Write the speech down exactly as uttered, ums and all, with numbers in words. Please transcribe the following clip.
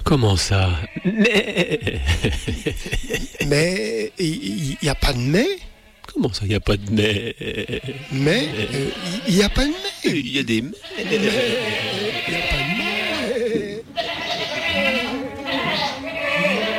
Comment ça? Mais... Mais il n'y a pas de mais? Comment ça, il n'y a pas de mais? Mais il n'y a pas de mais. Il y a des mais.